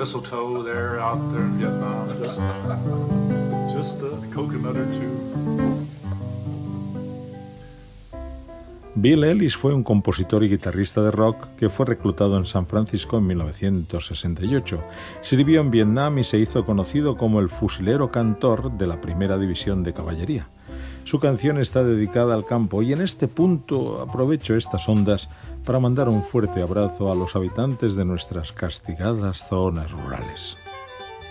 mistletoe there out there in Vietnam. Just a coconut or two. Bill Ellis fue un compositor y guitarrista de rock que fue reclutado en San Francisco en 1968. Sirvió en Vietnam y se hizo conocido como el fusilero cantor de la Primera División de Caballería. Su canción está dedicada al campo y en este punto aprovecho estas ondas para mandar un fuerte abrazo a los habitantes de nuestras castigadas zonas rurales.